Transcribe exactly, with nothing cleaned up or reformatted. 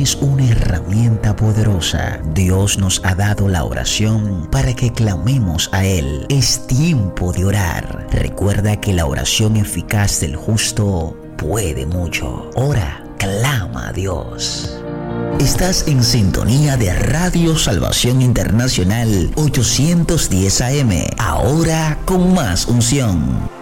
es una herramienta poderosa. Dios nos ha dado la oración para que clamemos a Él. Es tiempo de orar. Recuerda que la oración eficaz del justo puede mucho. Ora, clama a Dios. Estás en sintonía de Radio Salvación Internacional ochocientos diez A M, ahora con más unción.